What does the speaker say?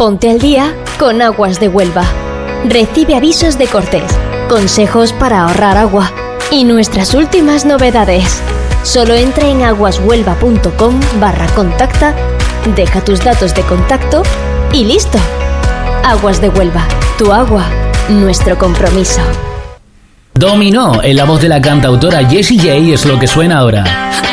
Ponte al día con Aguas de Huelva. Recibe avisos de cortes, consejos para ahorrar agua y nuestras últimas novedades. Solo entra en aguashuelva.com/contacta, deja tus datos de contacto y listo. Aguas de Huelva, tu agua, nuestro compromiso. Dominó, en la voz de la cantautora Jessie J, es lo que suena ahora.